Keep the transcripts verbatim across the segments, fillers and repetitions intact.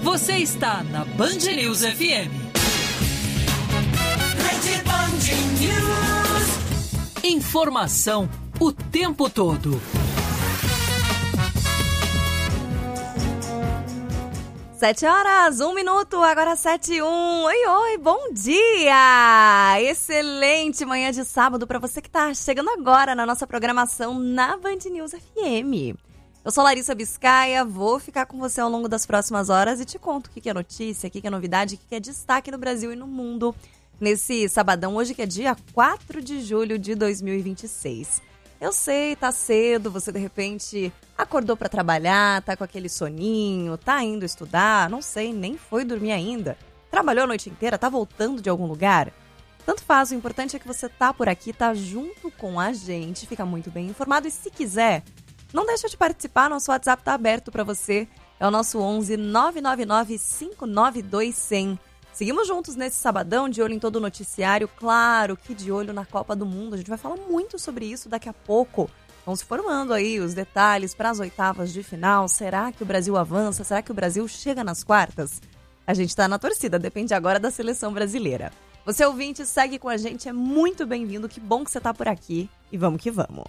Você está na Band News F M. Rede Band News. Informação o tempo todo. Sete horas, um minuto, agora sete e um. Oi, oi, bom dia! Excelente manhã de sábado para você que está chegando agora na nossa programação na Band News F M. Eu sou Larissa Biscaia, vou ficar com você ao longo das próximas horas e te conto o que é notícia, o que é novidade, o que é destaque no Brasil e no mundo nesse sabadão, hoje que é dia quatro de julho de dois mil e vinte e seis. Eu sei, tá cedo, você de repente acordou para trabalhar, tá com aquele soninho, tá indo estudar, não sei, nem foi dormir ainda. Trabalhou a noite inteira, tá voltando de algum lugar? Tanto faz, o importante é que você tá por aqui, tá junto com a gente, fica muito bem informado e se quiser, não deixa de participar, nosso WhatsApp tá aberto para você, é o nosso onze nove nove nove cinco nove dois zero zero. Seguimos juntos nesse sabadão, de olho em todo o noticiário, claro que de olho na Copa do Mundo, a gente vai falar muito sobre isso daqui a pouco. Vão se formando aí os detalhes para as oitavas de final, será que o Brasil avança, será que o Brasil chega nas quartas? A gente tá na torcida, depende agora da seleção brasileira. Você ouvinte, segue com a gente, é muito bem-vindo, que bom que você tá por aqui e vamos que vamos.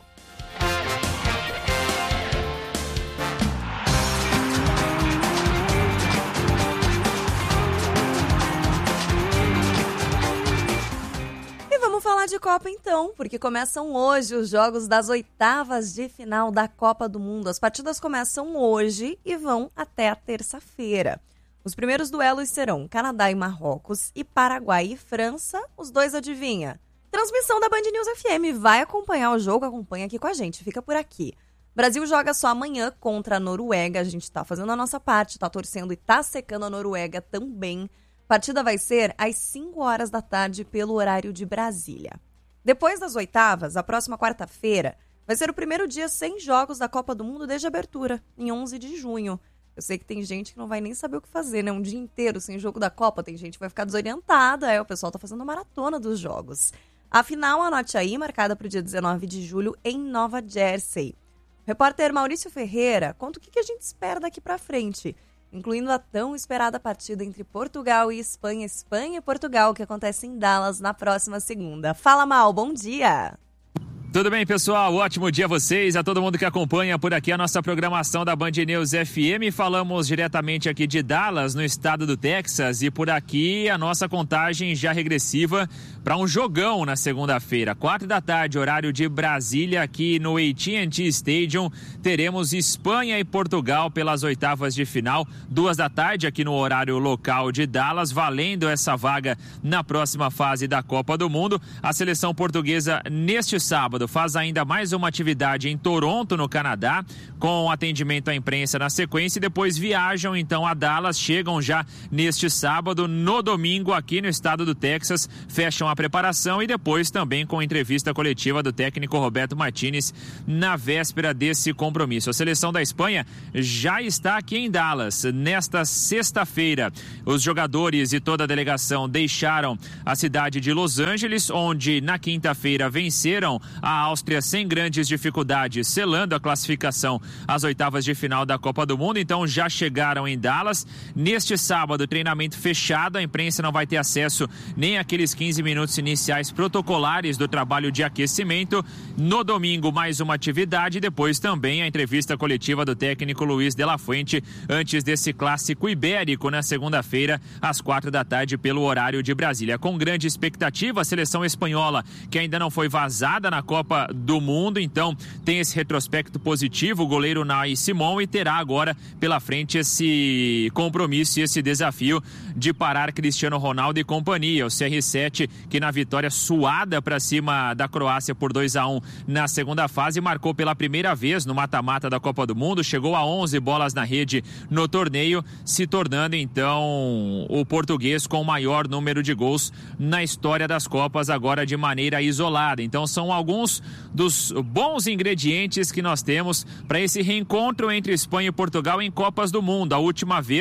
Vamos falar de Copa então, porque começam hoje os jogos das oitavas de final da Copa do Mundo. As partidas começam hoje e vão até a terça-feira. Os primeiros duelos serão Canadá e Marrocos e Paraguai e França. Os dois adivinha? Transmissão da Band News F M. Vai acompanhar o jogo, acompanha aqui com a gente, fica por aqui. Brasil joga só amanhã contra a Noruega. A gente tá fazendo a nossa parte, tá torcendo e tá secando a Noruega também. A partida vai ser às cinco horas da tarde pelo horário de Brasília. Depois das oitavas, a próxima quarta-feira, vai ser o primeiro dia sem jogos da Copa do Mundo desde a abertura, em onze de junho. Eu sei que tem gente que não vai nem saber o que fazer, né? Um dia inteiro sem jogo da Copa, tem gente que vai ficar desorientada, é, o pessoal tá fazendo a maratona dos jogos. A final, anote aí, marcada para o dia dezenove de julho, em Nova Jersey. O repórter Maurício Ferreira conta o que a gente espera daqui para frente, incluindo a tão esperada partida entre Portugal e Espanha, Espanha e Portugal, que acontece em Dallas na próxima segunda. Fala, Mal, bom dia! Tudo bem, pessoal? Ótimo dia a vocês, a todo mundo que acompanha por aqui a nossa programação da Band News F M. Falamos diretamente aqui de Dallas, no estado do Texas, e por aqui a nossa contagem já regressiva para um jogão na segunda-feira. Quatro da tarde, horário de Brasília, aqui no A T and T Stadium, teremos Espanha e Portugal pelas oitavas de final. Duas da tarde, aqui no horário local de Dallas, valendo essa vaga na próxima fase da Copa do Mundo. A seleção portuguesa, neste sábado, faz ainda mais uma atividade em Toronto, no Canadá, com atendimento à imprensa na sequência, e depois viajam então a Dallas, chegam já neste sábado. No domingo, aqui no estado do Texas, fecham a preparação e depois também com entrevista coletiva do técnico Roberto Martínez na véspera desse compromisso. A seleção da Espanha já está aqui em Dallas nesta sexta-feira. Os jogadores e toda a delegação deixaram a cidade de Los Angeles, onde na quinta-feira venceram a Áustria sem grandes dificuldades, selando a classificação às oitavas de final da Copa do Mundo. Então já chegaram em Dallas. Neste sábado, treinamento fechado, a imprensa não vai ter acesso nem àqueles quinze minutos iniciais protocolares do trabalho de aquecimento. No domingo, mais uma atividade, depois também a entrevista coletiva do técnico Luiz de la Fuente, antes desse clássico ibérico na segunda-feira, às quatro da tarde, pelo horário de Brasília. Com grande expectativa, a seleção espanhola, que ainda não foi vazada na Copa do Mundo, então tem esse retrospecto positivo, o goleiro Unai Simón, e terá agora pela frente esse compromisso e esse desafio de parar Cristiano Ronaldo e companhia. O C R sete, que na vitória suada para cima da Croácia por dois a um na segunda fase, marcou pela primeira vez no mata-mata da Copa do Mundo, chegou a onze bolas na rede no torneio, se tornando então o português com o maior número de gols na história das Copas, agora de maneira isolada. Então são alguns dos bons ingredientes que nós temos para esse reencontro entre Espanha e Portugal em Copas do Mundo. A última vez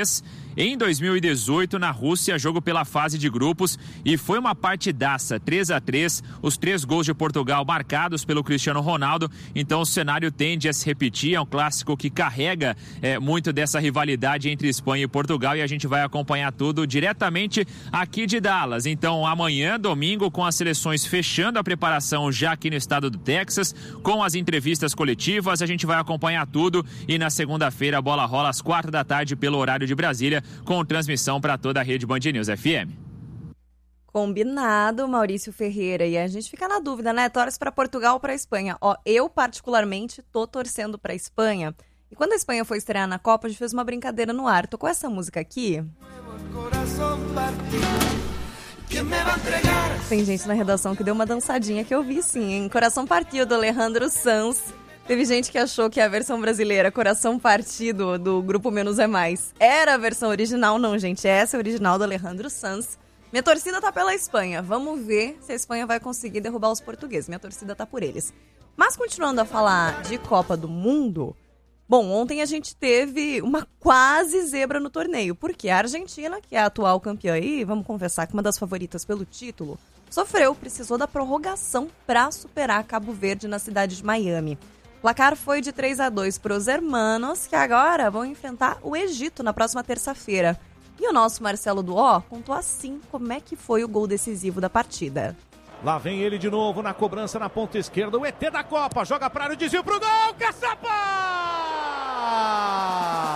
em dois mil e dezoito na Rússia, jogo pela fase de grupos, e foi uma partidaça, três a três, os três gols de Portugal marcados pelo Cristiano Ronaldo, então o cenário tende a se repetir, é um clássico que carrega é, muito dessa rivalidade entre Espanha e Portugal, e a gente vai acompanhar tudo diretamente aqui de Dallas. Então amanhã, domingo, com as seleções fechando a preparação já aqui no estado do Texas, com as entrevistas coletivas, a gente vai acompanhar tudo, e na segunda-feira a bola rola às quatro da tarde pelo horário de Brasília, com transmissão para toda a rede Band News F M. Combinado, Maurício Ferreira. E a gente fica na dúvida, né? Torce para Portugal ou para Espanha? Ó, eu particularmente tô torcendo para Espanha. E quando a Espanha foi estrear na Copa, a gente fez uma brincadeira no ar. Tocou essa música aqui. Tem gente na redação que deu uma dançadinha que eu vi sim, hein? Coração Partido, do Alejandro Sanz. Teve gente que achou que a versão brasileira, Coração Partido, do Grupo Menos é Mais, era a versão original. Não, gente, essa é a original do Alejandro Sanz. Minha torcida tá pela Espanha. Vamos ver se a Espanha vai conseguir derrubar os portugueses. Minha torcida tá por eles. Mas continuando a falar de Copa do Mundo, bom, ontem a gente teve uma quase zebra no torneio, porque a Argentina, que é a atual campeã aí, vamos confessar que uma das favoritas pelo título, sofreu, precisou da prorrogação para superar Cabo Verde na cidade de Miami. O placar foi de três a dois para os hermanos, que agora vão enfrentar o Egito na próxima terça-feira. E o nosso Marcelo Duó contou assim como é que foi o gol decisivo da partida. Lá vem ele de novo na cobrança na ponta esquerda, o E T da Copa, joga para o desvio pro gol, Caçapa!